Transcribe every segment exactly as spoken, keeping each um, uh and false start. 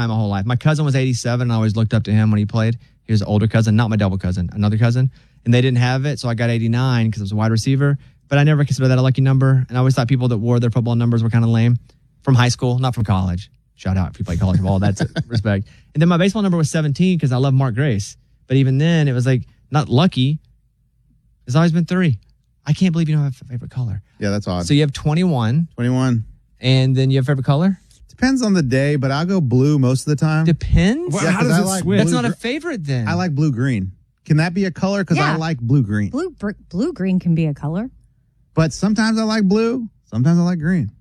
eighty-nine my whole life. My cousin was eighty-seven, and I always looked up to him when he played. He was an older cousin, not my double cousin, another cousin. And they didn't have it, so I got eighty-nine because I was a wide receiver. But I never considered that a lucky number. And I always thought people that wore their football numbers were kind of lame. From high school, not from college. Shout out if you play college ball. That's respect. And then my baseball number was seventeen because I love Mark Grace. But even then, it was like not lucky. It's always been three. I can't believe you don't have a favorite color. Yeah, that's odd. So you have twenty-one. twenty-one. And then you have favorite color? Depends on the day, but I'll go blue most of the time. Depends? Well, yeah, how does I it like switch? That's blue not a gr- favorite then. I like blue-green. Can that be a color? Because Yeah. I like blue-green. Blue, br- blue, green can be a color. But sometimes I like blue. Sometimes I like green.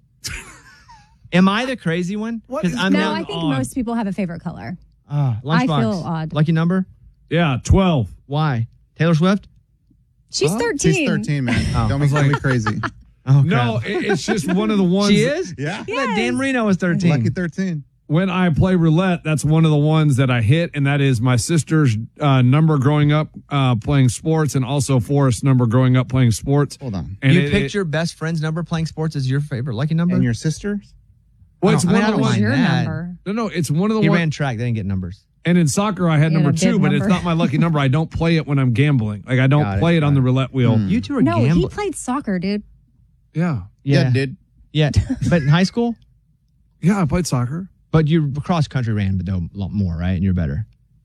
Am I the crazy one? What 'Cause is I'm No, now- I think odd. most people have a favorite color. Ah, I lunchbox. feel odd. Lucky number? Yeah, twelve. Why? Taylor Swift? She's Oh, thirteen. She's thirteen, man. Oh. Don't make me crazy. Oh, No, crap. it, it's just one of the ones. She is? Yeah. I thought Dan Marino was thirteen. Lucky thirteen. When I play roulette, that's one of the ones that I hit, and that is my sister's uh, number growing up uh, playing sports, and also Forrest's number growing up playing sports. Hold on. And you it- picked it- your best friend's number playing sports as your favorite lucky number? And your sister? well, it's I mean, one I of the don't What's ones. mind your that. number? No, no, it's one of the he ones. ran track. They didn't get numbers. And in soccer, I had You had number a big two, but it's number. not my lucky number. I don't play it when I'm gambling. Like I don't Got it, play it, got on the it. roulette wheel. You two are No, gambling. he played soccer, dude. Yeah, Yeah, dude. Yeah, but in high school? yeah, I played soccer. But you cross country ran, but though a lot more, right? And you're better.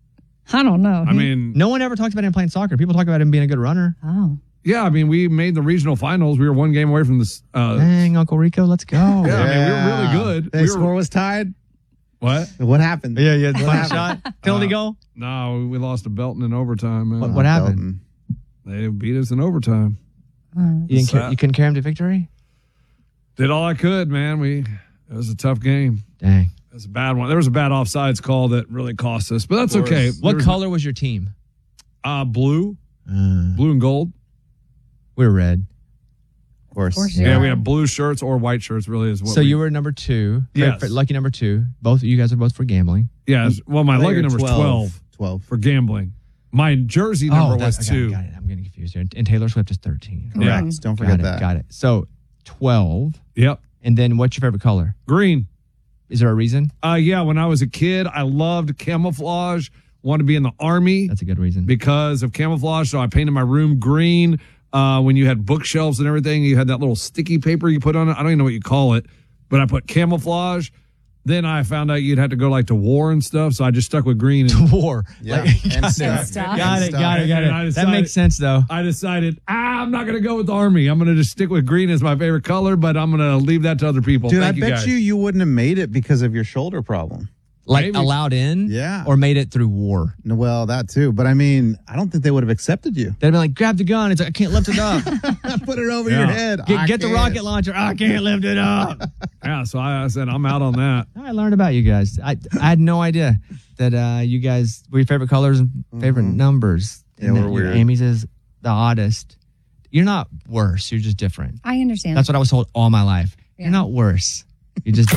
I don't know. I mean, No one ever talks about him playing soccer. People talk about him being a good runner. Oh. yeah, I mean, we made the regional finals. We were one game away from this. Uh, Dang, Uncle Rico, let's go. Yeah, I mean, we were really good. The We were- score was tied. what? What happened? Yeah, yeah. Final happened? shot. Penalty Uh, goal. No, we lost to Belton in overtime, man. What, what happened? They beat us in overtime. Uh, You, didn't Sad. ca- you couldn't carry him to victory? Did all I could, man. We it was a tough game. Dang. It was a bad one. There was a bad offsides call that really cost us, but that's okay. What There was- color was your team? Uh, blue, Uh, blue and gold. we were red. Of course. course Yeah, Yeah. we had blue shirts or white shirts. Really is what. So we, you were number two. Yes. For- for lucky number two. Both you guys are both for gambling. Yeah. Well, my I think lucky you're number is twelve twelve. for gambling. My jersey number was that's, I got it, two. got it. I'm getting confused here. And Taylor Swift is thirteen. Yeah. Correct. Don't Got forget it. that. Got it. So twelve. Yep. And then what's your favorite color? Green. Is there a reason? Uh, yeah. When I was a kid, I loved camouflage. Wanted to be in the army That's a good reason. because of camouflage. So I painted my room green. Uh, when you had bookshelves and everything, you had that little sticky paper you put on it. I don't even know what you call it, but I put camouflage. Then I found out you'd have to go like to war and stuff, so I just stuck with green. And War. Yeah. Like, And got, stuff. it. stuff. got it. Got it. Got And I it. That decided- makes sense though. I decided, ah, I'm not going to go with the army. I'm going to just stick with green as my favorite color, but I'm going to leave that to other people. Dude, Thank I you bet guys. you you wouldn't have made it because of your shoulder problem. Like Maybe. allowed in? Yeah. Or made it through war? No, well, that too. But I mean, I don't think they would have accepted you. They'd be like, grab the gun. It's like, I can't lift it up. Put it over Yeah. your head. Get, I get the can't. rocket launcher. I can't lift it up. Yeah, so I, I said, I'm out on that. I learned about you guys. I I had no idea that uh, you guys were your favorite colors and favorite numbers. Yeah, And we're that your weird. Amy's is the oddest. You're not worse. You're just different. I understand. That's what I was told all my life. Yeah. You're not worse. You're just